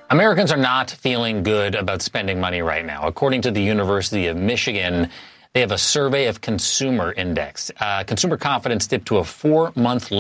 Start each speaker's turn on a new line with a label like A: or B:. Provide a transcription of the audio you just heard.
A: Americans are not feeling good about spending money right now. According to the University of Michigan, they have a survey of consumer index. Consumer confidence dipped to a 4-month low.